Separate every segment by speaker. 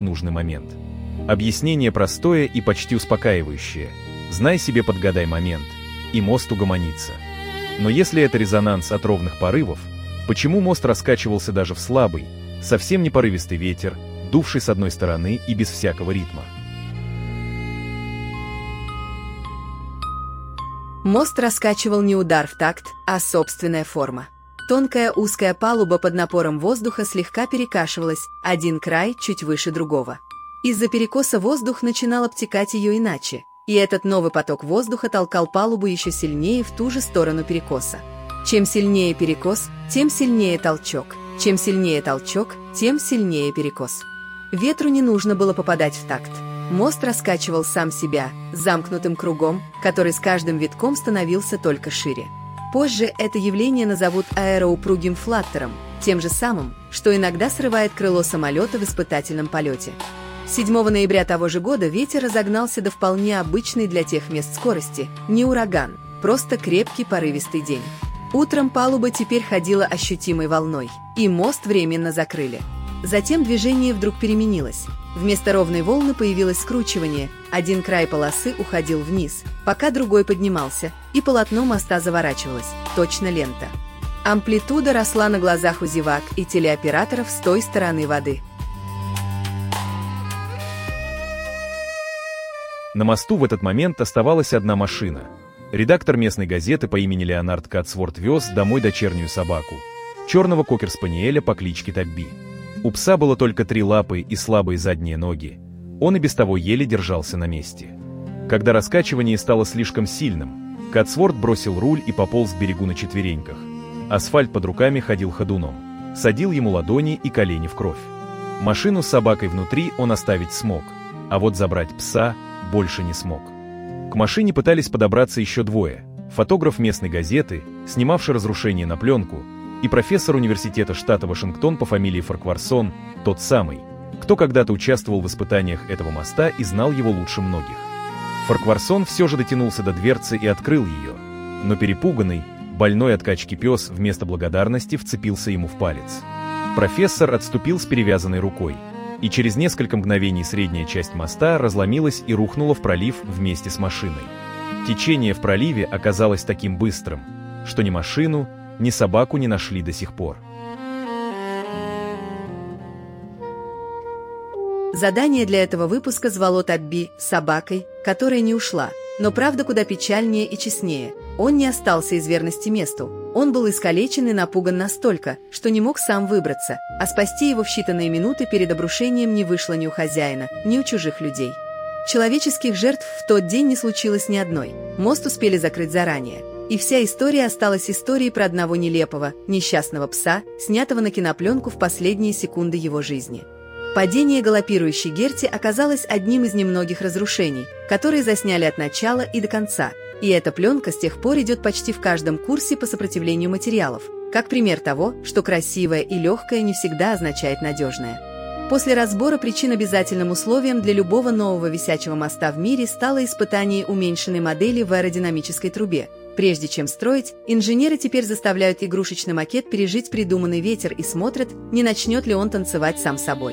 Speaker 1: нужный момент. Объяснение простое и почти успокаивающее. Знай себе, подгадай момент, и мост угомонится. Но если это резонанс от ровных порывов, почему мост раскачивался даже в слабый, совсем не порывистый ветер, дувший с одной стороны и без всякого ритма?
Speaker 2: Мост раскачивал не удар в такт, а собственная форма. Тонкая узкая палуба под напором воздуха слегка перекашивалась, один край чуть выше другого. Из-за перекоса воздух начинал обтекать ее иначе, и этот новый поток воздуха толкал палубу еще сильнее в ту же сторону перекоса. Чем сильнее перекос, тем сильнее толчок. Чем сильнее толчок, тем сильнее перекос. Ветру не нужно было попадать в такт. Мост раскачивал сам себя, замкнутым кругом, который с каждым витком становился только шире. Позже это явление назовут аэроупругим флаттером, тем же самым, что иногда срывает крыло самолета в испытательном полете. 7 ноября того же года ветер разогнался до вполне обычной для тех мест скорости, не ураган, просто крепкий порывистый день. Утром палуба теперь ходила ощутимой волной, и мост временно закрыли. Затем движение вдруг переменилось. Вместо ровной волны появилось скручивание, один край полосы уходил вниз, пока другой поднимался, и полотно моста заворачивалось, точно лента. Амплитуда росла на глазах у зевак и телеоператоров с той стороны воды.
Speaker 1: На мосту в этот момент оставалась одна машина. Редактор местной газеты по имени Леонард Катсворт вез домой дочернюю собаку, черного кокер-спаниеля по кличке Табби. У пса было только 3 лапы и слабые задние ноги. Он и без того еле держался на месте. Когда раскачивание стало слишком сильным, Катсворт бросил руль и пополз к берегу на четвереньках. Асфальт под руками ходил ходуном. Садил ему ладони и колени в кровь. Машину с собакой внутри он оставить смог, а вот забрать пса больше не смог. К машине пытались подобраться еще 2. Фотограф местной газеты, снимавший разрушение на пленку, и профессор университета штата Вашингтон по фамилии Фаркварсон, тот самый, кто когда-то участвовал в испытаниях этого моста и знал его лучше многих. Фаркварсон все же дотянулся до дверцы и открыл ее, но перепуганный, больной от качки пес вместо благодарности вцепился ему в палец. Профессор отступил с перевязанной рукой, и через несколько мгновений средняя часть моста разломилась и рухнула в пролив вместе с машиной. Течение в проливе оказалось таким быстрым, что ни машину, ни собаку не нашли до сих пор.
Speaker 2: Задание для этого выпуска звало Табби собакой, которая не ушла, но правда куда печальнее и честнее. Он не остался из верности месту. Он был искалечен и напуган настолько, что не мог сам выбраться, а спасти его в считанные минуты перед обрушением не вышло ни у хозяина, ни у чужих людей. Человеческих жертв в тот день не случилось ни одной. Мост успели закрыть заранее. И вся история осталась историей про одного нелепого, несчастного пса, снятого на кинопленку в последние секунды его жизни. Падение галопирующей Герти оказалось одним из немногих разрушений, которые засняли от начала и до конца, и эта пленка с тех пор идет почти в каждом курсе по сопротивлению материалов, как пример того, что красивое и легкое не всегда означает надежное. После разбора причин обязательным условием для любого нового висячего моста в мире стало испытание уменьшенной модели в аэродинамической трубе. Прежде чем строить, инженеры теперь заставляют игрушечный макет пережить придуманный ветер и смотрят, не начнет ли он танцевать сам собой.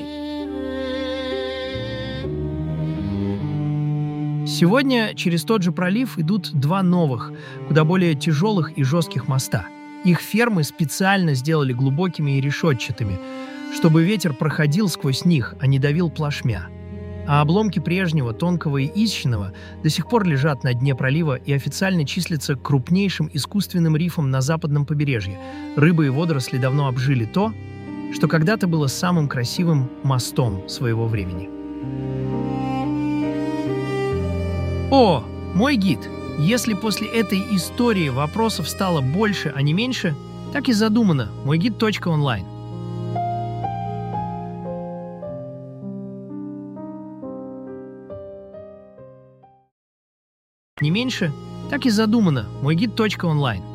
Speaker 3: Сегодня через тот же пролив идут 2 новых, куда более тяжелых и жестких моста. Их фермы специально сделали глубокими и решетчатыми, чтобы ветер проходил сквозь них, а не давил плашмя. А обломки прежнего, тонкого и изящного до сих пор лежат на дне пролива и официально числятся крупнейшим искусственным рифом на западном побережье. Рыбы и водоросли давно обжили то, что когда-то было самым красивым мостом своего времени. О, мой гид! Если после этой истории вопросов стало больше, а не меньше, так и задумано. Мойгид.онлайн. Не меньше, так и задумано. Мойгид.онлайн.